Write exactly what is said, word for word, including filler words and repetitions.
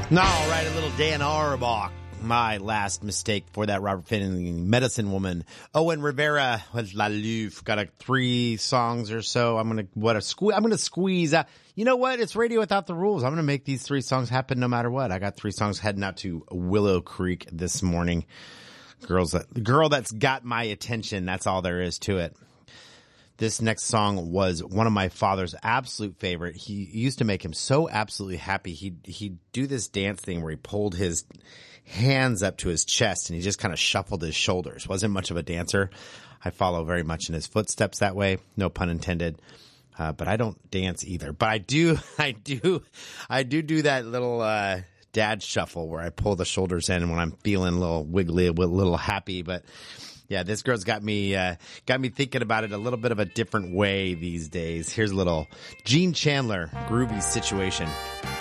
No, right, a little Dan Auerbach. My last mistake for that Robert Finley Medicine Woman. Owen Rivera with La Louve. Got a three songs or so. I'm gonna what a sque- I'm gonna squeeze out. You know what? It's radio without the rules. I'm gonna make these three songs happen no matter what. I got three songs heading out to Willow Creek this morning. Girls that the girl that's got my attention. That's all there is to it. This next song was one of my father's absolute favorite. He used to make him so absolutely happy. He'd, he'd do this dance thing where he pulled his hands up to his chest and he just kind of shuffled his shoulders. Wasn't much of a dancer. I follow very much in his footsteps that way. No pun intended. Uh, but I don't dance either. But I do, I do, I do do that little, uh, dad shuffle where I pull the shoulders in when I'm feeling a little wiggly, a little happy. But yeah, this girl's got me, uh, got me thinking about it a little bit of a different way these days. Here's a little Gene Chandler, Groovy Situation.